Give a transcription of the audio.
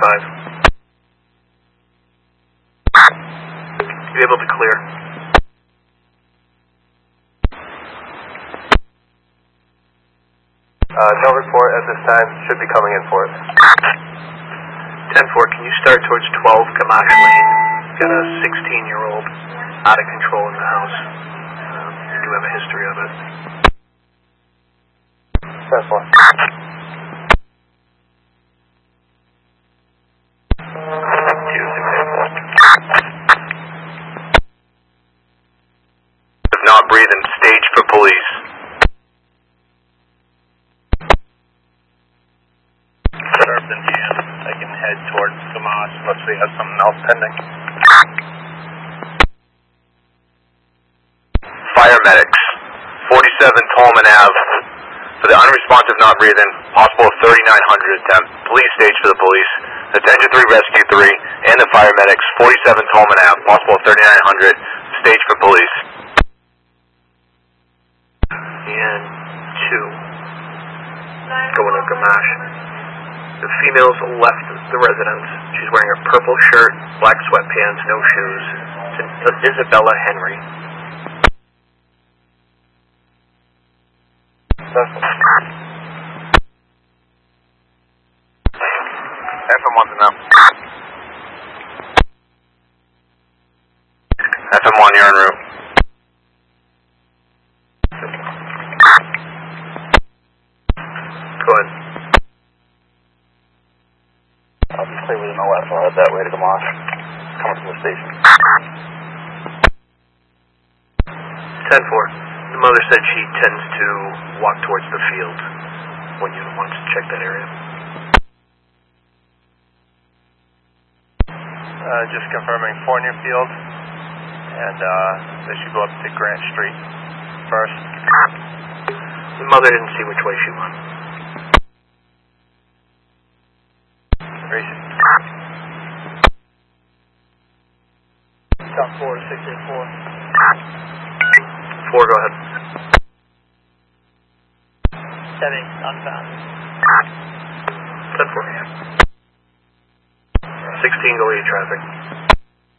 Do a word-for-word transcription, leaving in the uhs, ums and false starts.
five. You able to clear? Uh, no report at this time. Should be coming in for it. ten four, can you start towards twelve Gamache Lane? Got a sixteen-year-old out of control in the house. Um, you do have a history of it. ten four. If not breathing, stage for police. Served in hand. I can head towards Gamache unless we have something else pending. Fire medics, forty-seven Tolman Ave. For the unresponsive not breathing, possible thirty-nine hundred attempt. Police stage for the police. Attention three, rescue three, and the fire medics, forty-seven Tolman Ave. Possible thirty-nine hundred. Stage for police. And two. Going to Gamache. The female's left the residence. She's wearing a purple shirt, black sweatpants, no shoes. It's Isabella Henry. F M wants to know. F M one, you're en route. Go ahead. I'll just stay within the left. I'll head that way to Gamache. Coming from the station. ten four. The mother said she tends to walk towards the field when you want to check that area. Uh, just confirming Fournier Field, and uh, they should go up to Grant Street first. The mother didn't see which way she went. Racing. Top four, six eight four. Four, go ahead. Heading unfound. ten four. sixteen, go lead traffic.